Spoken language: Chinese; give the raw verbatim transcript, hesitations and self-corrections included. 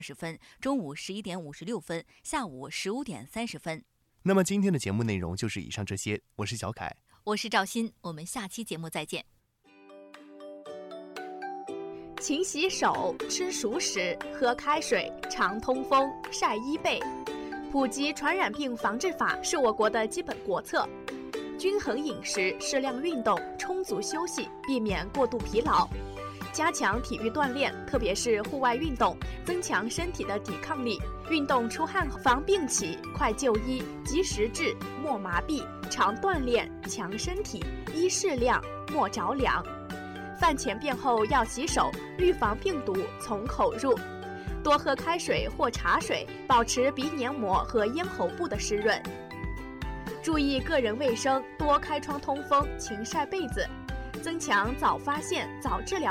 十分，中午十一点五十六分，下午十五点三十分。 那么今天的节目内容就是以上这些，我是小凯， 我是赵鑫，我们下期节目再见。 勤洗手，吃熟食，喝开水，常通风，晒衣被。普及传染病防治法是我国的基本国策。均衡饮食，适量运动，充足休息，避免过度疲劳。加强体育锻炼，特别是户外运动，增强身体的抵抗力。运动出汗后防病起，快就医，及时治，莫麻痹。常锻炼，强身体，宜适量，莫着凉。饭前便后要洗手，预防病毒从口入。多喝开水或茶水，保持鼻黏膜和咽喉部的湿润。注意个人卫生，多开窗通风，勤晒被子，增强早发现、早治疗